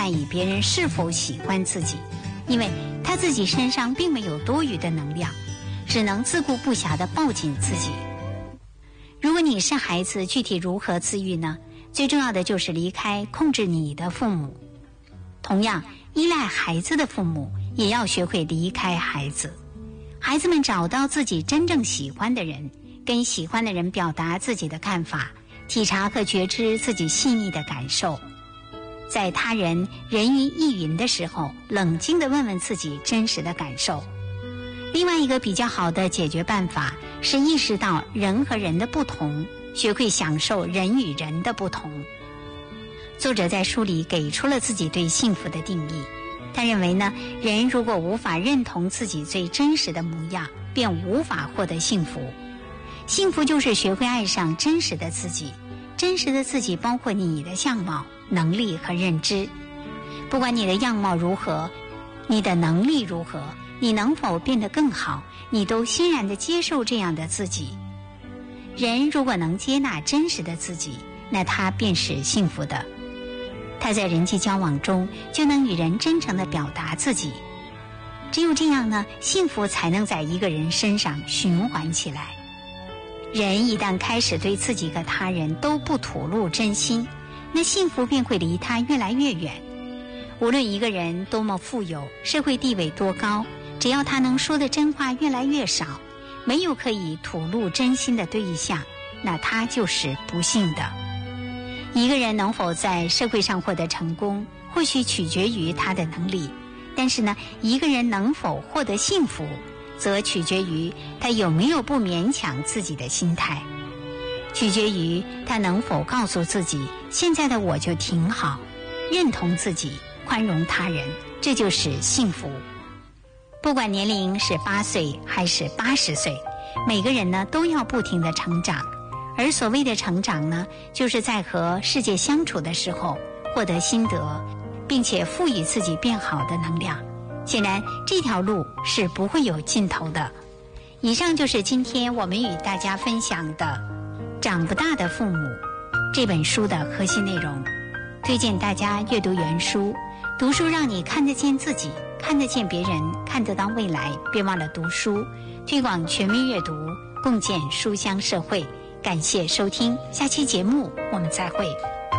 意别人是否喜欢自己，因为他自己身上并没有多余的能量，只能自顾不暇地抱紧自己。如果你是孩子，具体如何自愈呢？最重要的就是离开控制你的父母。同样，依赖孩子的父母也要学会离开孩子。孩子们找到自己真正喜欢的人，跟喜欢的人表达自己的看法，体察和觉知自己细腻的感受。在他人人云亦云的时候，冷静地问问自己真实的感受。另外一个比较好的解决办法是意识到人和人的不同，学会享受人与人的不同。作者在书里给出了自己对幸福的定义。他认为呢，人如果无法认同自己最真实的模样，便无法获得幸福。幸福就是学会爱上真实的自己。真实的自己包括你的相貌、能力和认知。不管你的样貌如何，你的能力如何，你能否变得更好，你都欣然地接受这样的自己。人如果能接纳真实的自己，那他便是幸福的。他在人际交往中就能与人真诚地表达自己。只有这样呢，幸福才能在一个人身上循环起来。人一旦开始对自己和他人都不吐露真心，那幸福便会离他越来越远。无论一个人多么富有，社会地位多高，只要他能说的真话越来越少，没有可以吐露真心的对象，那他就是不幸的。一个人能否在社会上获得成功，或许取决于他的能力，但是呢，一个人能否获得幸福，则取决于他有没有不勉强自己的心态，取决于他能否告诉自己，现在的我就挺好，认同自己，宽容他人，这就是幸福。不管年龄是8岁还是80岁，每个人呢都要不停地成长。而所谓的成长呢，就是在和世界相处的时候获得心得，并且赋予自己变好的能量。显然这条路是不会有尽头的。以上就是今天我们与大家分享的《长不大的父母》这本书的核心内容。推荐大家阅读原书，读书让你看得见自己，看得见别人，看得到未来。别忘了读书，推广全民阅读，共建书香社会。感谢收听，下期节目我们再会。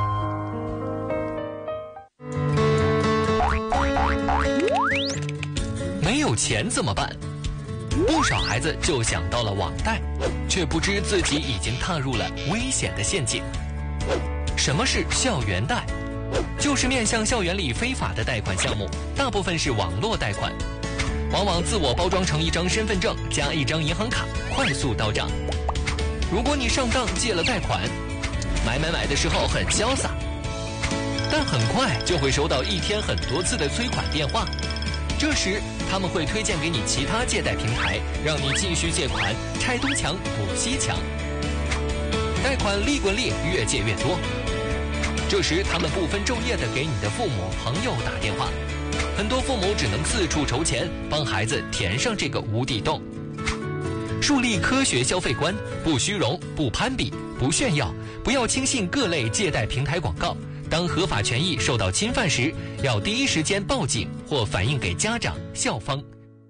没有钱怎么办？不少孩子就想到了网贷，却不知自己已经踏入了危险的陷阱。什么是校园贷？就是面向校园里非法的贷款项目，大部分是网络贷款，往往自我包装成一张身份证加一张银行卡，快速到账。如果你上当借了贷款，买的时候很潇洒，但很快就会收到一天很多次的催款电话。这时他们会推荐给你其他借贷平台，让你继续借款，拆东墙补西墙，贷款利滚利，越借越多。这时他们不分昼夜地给你的父母朋友打电话，很多父母只能四处筹钱，帮孩子填上这个无底洞。树立科学消费观，不虚荣，不攀比，不炫耀，不要轻信各类借贷平台广告。当合法权益受到侵犯时，要第一时间报警或反映给家长、校方。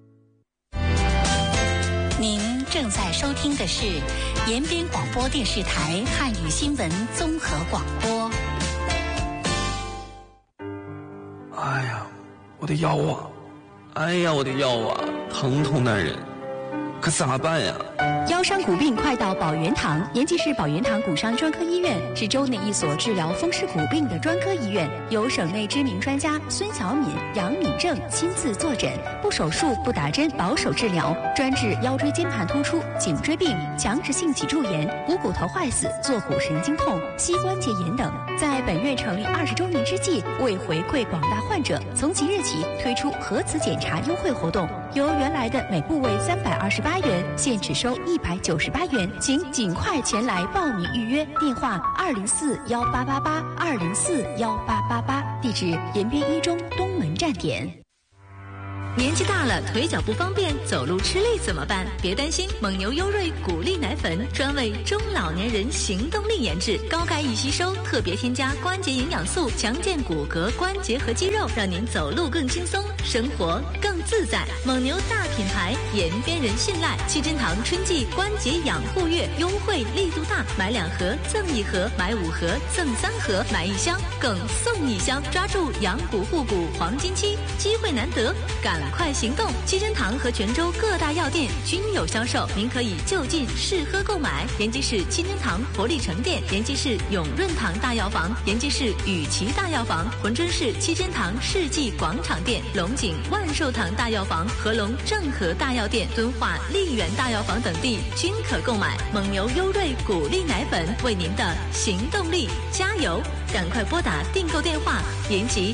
您正在收听的是延边广播电视台汉语新闻综合广播。 哎呀，我的腰啊！哎呀，我的腰啊，疼痛难忍。可咋办呀？ 腰伤骨病快到保元堂。延吉市保元堂骨伤专科医院是州内一所治疗风湿骨病的专科医院，由省内知名专家孙小敏、杨敏正亲自坐诊，不手术不打针，保守治疗，专治腰椎间盘突出、颈椎病、强直性脊柱炎、股骨头坏死、坐骨神经痛、膝关节炎等。在本院成立20周年之际，为回馈广大患者，从即日起推出核磁检查优惠活动，由原来的每部位328元，现只收198元，请尽快前来报名预约。电话2041888，2041888，地址延边一中东门站点。 年纪大了，腿脚不方便，走路吃力怎么办？别担心，蒙牛优瑞谷粒奶粉专为中老年人行动力研制，高钙易吸收，特别添加关节营养素，强健骨骼、关节和肌肉，让您走路更轻松，生活更自在。蒙牛大品牌，延边人信赖。七珍堂春季关节养护月优惠力度大，买2盒赠1盒，买5盒赠3盒，买1箱更送1箱，抓住养骨护骨黄金期，机会难得，赶快行动！七珍堂和泉州各大药店均有销售，您可以就近试喝购买。延吉市七珍堂活力城店，延吉市永润堂大药房，延吉市雨琦大药房，珲春市七珍堂世纪广场店，龙井万寿堂大药房、合龙正和大药店、敦化丽园大药房等地均可购买。蒙牛优瑞谷粒奶粉，为您的行动力加油！赶快拨打订购电话：延吉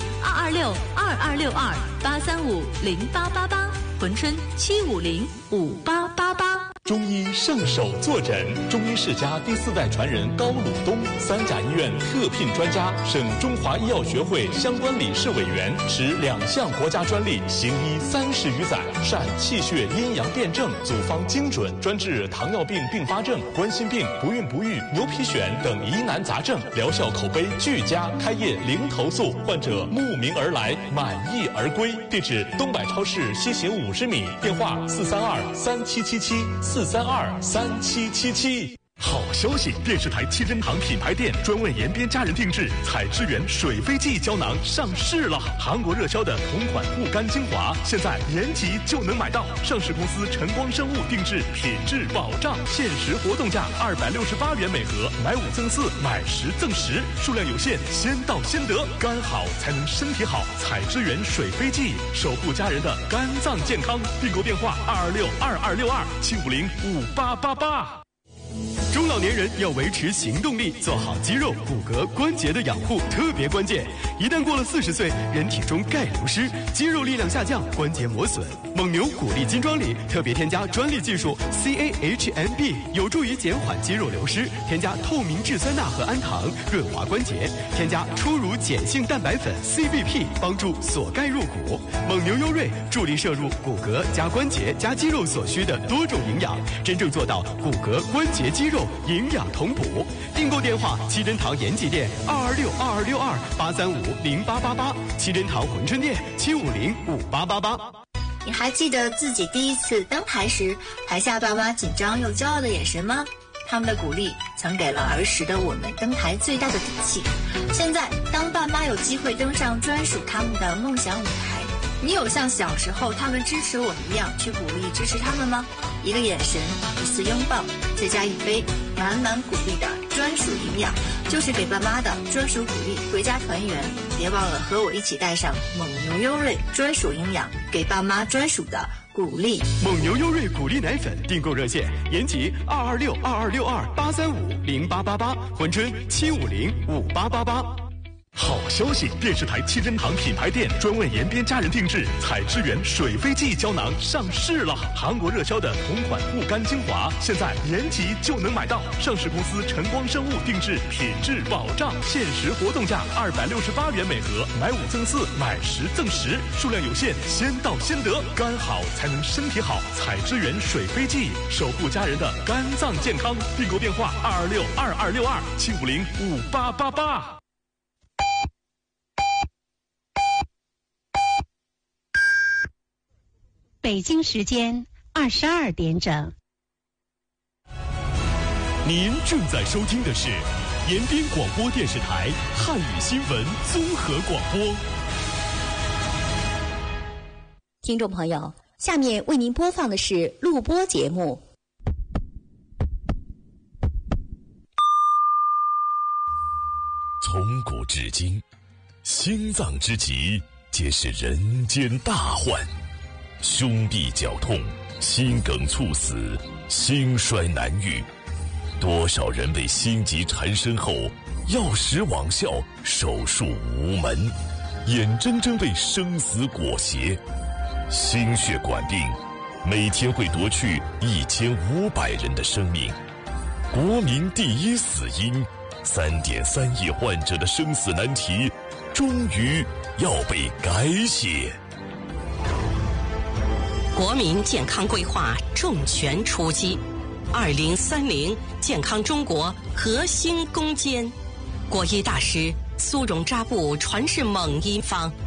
226-2262-835-0888，珲春750-5888。 中医上手坐诊，中医世家第4代传人高鲁东，三甲医院特聘专家，省中华医药学会相关理事委员，持2项国家专利，行医30余载，善气血阴阳辩证，组方精准，专治糖尿病并发症、冠心病、不孕不育、牛皮癣等疑难杂症，疗效口碑俱佳，开业零投诉，患者慕名而来，满意而归。地址：东百超市西行50米，电话432-3777，432-3777。好消息！电视台七珍堂品牌店专为延边家人定制采之源水飞记胶囊上市了。韩国热销的同款护肝精华，现在延吉就能买到。上市公司晨光生物定制，品质保障，限时活动价268元每盒，买5赠4，买10赠10，数量有限，先到先得。肝好才能身体好，采之源水飞记，守护家人的肝脏健康。订购电话226-2262-750-5888。中老年人要维持行动力，做好肌肉、骨骼、关节的养护特别关键。一旦过了40岁，人体中钙流失，肌肉力量下降，关节磨损。蒙牛谷粒金装里特别添加专利技术 CAHMB， 有助于减缓肌肉流失。添加透明质酸钠和氨糖，润滑关节。添加初乳碱性蛋白粉 CBP， 帮助锁钙入骨。蒙牛优瑞助力摄入骨骼加关节加肌肉所需的多种营养，真正做到骨骼、关节、肌肉营养同补。订购电话：七珍堂延吉店226-2262-835-0888，七珍堂珲春店750-5888。 你还记得自己第一次登台时，台下爸妈紧张又骄傲的眼神吗？他们的鼓励曾给了儿时的我们登台最大的底气。现在，当爸妈有机会登上专属他们的梦想舞台，你有像小时候他们支持我们一样去鼓励支持他们吗？一个眼神，一次拥抱，再加一杯满满鼓励的专属营养，就是给爸妈的专属鼓励。回家团圆，别忘了和我一起带上蒙牛优瑞专属营养，给爸妈专属的鼓励。 蒙牛优瑞鼓励奶粉订购热线：延吉226-2262-835-0888，珲春750-5888。好消息！电视台七珍堂品牌店专为延边家人定制采之源水飞记胶囊上市了。韩国热销的同款护肝精华，现在延吉就能买到。上市公司晨光生物定制，品质保障，限时活动价268元每盒，买5赠4，买10赠10，数量有限，先到先得。肝好才能身体好，采之源水飞记，守护家人的肝脏健康。订购电话226-2262-750-5888。 北京时间22点整。 您正在收听的是延边广播电视台汉语新闻综合广播。 听众朋友，下面为您播放的是录播节目。 从古至今，心脏之疾皆是人间大患。胸痹绞痛、心梗猝死、心衰难愈，多少人为心疾缠身后药石罔效，手术无门，眼睁睁被生死裹挟。心血管病每天会夺去1500人的生命，国民第1死因，3.3亿患者的生死难题终于要被改写。 国民健康规划重拳出击，2030健康中国核心攻坚。国医大师苏荣扎布传世猛医方，